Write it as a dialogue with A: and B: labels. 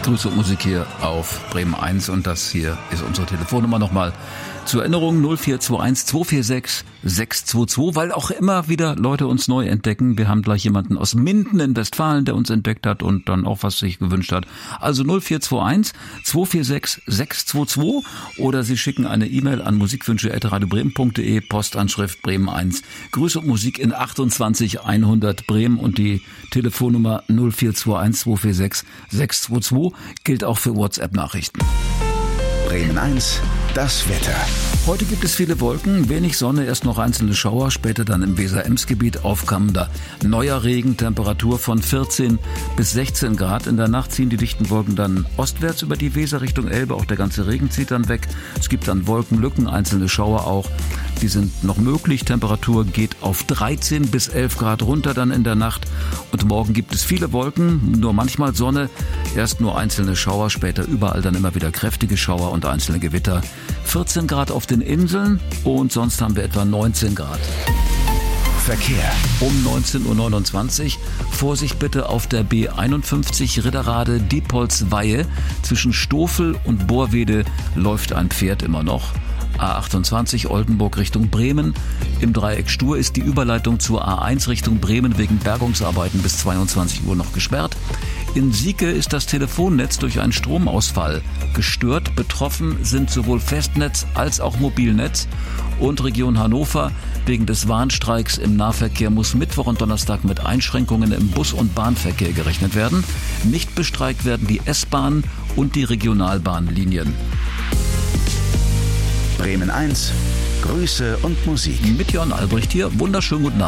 A: Grüße und Musik hier auf Bremen 1 und das hier ist unsere Telefonnummer nochmal zur Erinnerung 0421 246 622, weil auch immer wieder Leute uns neu entdecken. Wir haben gleich jemanden aus Minden in Westfalen, der uns entdeckt hat und dann auch was sich gewünscht hat. Also 0421 246 622 oder Sie schicken eine E-Mail an musikwünsche@radiobremen.de, Postanschrift Bremen 1. Grüße und Musik in 28 100 Bremen und die Telefonnummer 0421 246 622 gilt auch für WhatsApp-Nachrichten.
B: Bremen 1, das Wetter.
A: Heute gibt es viele Wolken, wenig Sonne, erst noch einzelne Schauer, später dann im Weser-Ems-Gebiet aufkommender neuer Regen, Temperatur von 14 bis 16 Grad. In der Nacht ziehen die dichten Wolken dann ostwärts über die Weser Richtung Elbe, auch der ganze Regen zieht dann weg. Es gibt dann Wolkenlücken, einzelne Schauer auch, die sind noch möglich. Temperatur geht auf 13 bis 11 Grad runter dann in der Nacht und morgen gibt es viele Wolken, nur manchmal Sonne, erst nur einzelne Schauer, später überall dann immer wieder kräftige Schauer und einzelne Gewitter. 14 Grad auf den Inseln und sonst haben wir etwa 19 Grad.
B: Verkehr.
A: Um 19.29 Uhr. Vorsicht bitte auf der B51 Ridderrade Diepholz-Weihe. Zwischen Stofel und Borwede läuft ein Pferd immer noch. A28 Oldenburg Richtung Bremen. Im Dreieck Stur ist die Überleitung zur A1 Richtung Bremen wegen Bergungsarbeiten bis 22 Uhr noch gesperrt. In Sieke ist das Telefonnetz durch einen Stromausfall gestört. Betroffen sind sowohl Festnetz als auch Mobilnetz. Und Region Hannover wegen des Warnstreiks im Nahverkehr muss Mittwoch und Donnerstag mit Einschränkungen im Bus- und Bahnverkehr gerechnet werden. Nicht bestreikt werden die S-Bahn und die Regionalbahnlinien.
B: Bremen 1, Grüße und Musik.
A: Mit Jörn Albrecht hier. Wunderschönen guten Abend.